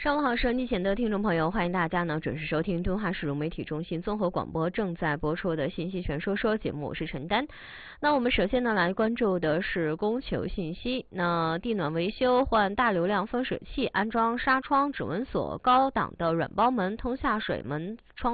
上午好，收音机前的听众朋友，欢迎大家呢准时收听敦化市融媒体中心综合广播正在播出的信息全说说节目，我是陈丹。那我们首先呢来关注的是供求信息。那地暖维修换大流量风水器，安装纱窗、指纹锁、高档的软包门、通下水门窗。